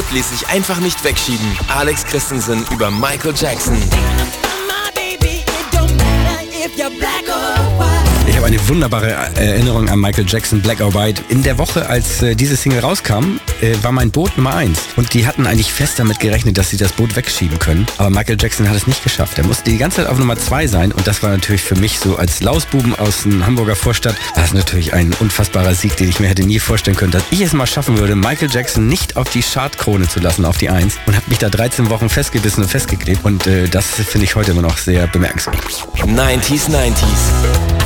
ließ sich einfach nicht wegschieben. Alex Christensen über Michael Jackson. Ich habe eine wunderbare Erinnerung an Michael Jackson, Black or White. In der Woche, als diese Single rauskam, war mein Boot Nummer 1. Und die hatten eigentlich fest damit gerechnet, dass sie das Boot wegschieben können. Aber Michael Jackson hat es nicht geschafft. Er musste die ganze Zeit auf Nummer 2 sein. Und das war natürlich für mich so als Lausbuben aus einer Hamburger Vorstadt, das ist natürlich ein unfassbarer Sieg, den ich mir hätte nie vorstellen können, dass ich es mal schaffen würde, Michael Jackson nicht auf die Chartkrone zu lassen, auf die 1. Und habe mich da 13 Wochen festgebissen und festgeklebt. Und das finde ich heute immer noch sehr bemerkenswert. 90s.